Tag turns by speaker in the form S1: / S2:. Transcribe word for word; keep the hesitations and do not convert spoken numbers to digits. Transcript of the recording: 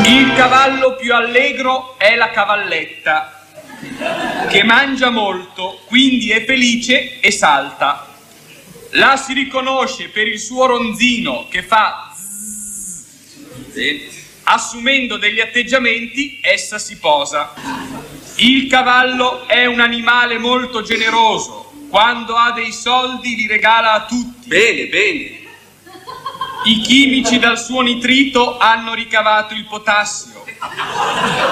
S1: Il cavallo più allegro è la cavalletta, che mangia molto, quindi è felice e salta. La si riconosce per il suo ronzino che fa zzz. Sì. Assumendo degli atteggiamenti, essa si posa. Il cavallo è un animale molto generoso. Quando ha dei soldi li regala a tutti.
S2: Bene, bene.
S1: I chimici dal suo nitrito hanno ricavato il potassio.